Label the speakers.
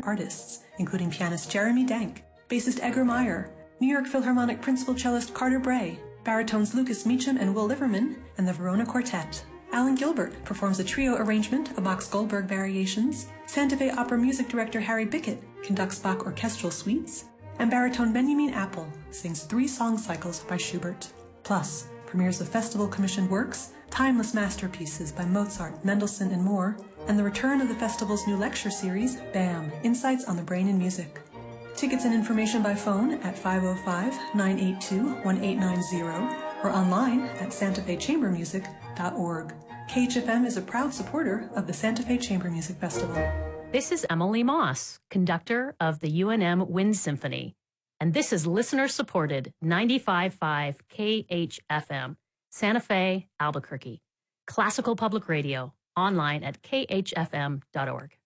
Speaker 1: artists, including pianist Jeremy Dank, bassist Edgar Meyer, New York Philharmonic principal cellist Carter Bray, baritones Lucas Meacham and Will Liverman, and the Verona Quartet. Alan Gilbert performs a trio arrangement of Bach's Goldberg variations, Santa Fe Opera music director Harry Bickett conducts Bach orchestral suites, and baritone Benjamin Apple sings 3 song cycles by Schubert. Plus, premieres of festival-commissioned works, timeless masterpieces by Mozart, Mendelssohn, and more, and the return of the festival's new lecture series, BAM! Insights on the Brain and Music. Tickets and information by phone at 505-982-1890 or online at santafechambermusic.org. KHFM is a proud supporter of the Santa Fe Chamber Music Festival.
Speaker 2: This is Emily Moss, conductor of the UNM Wind Symphony, and this is listener-supported 95.5 KHFM, Santa Fe, Albuquerque. Classical Public Radio, online at khfm.org.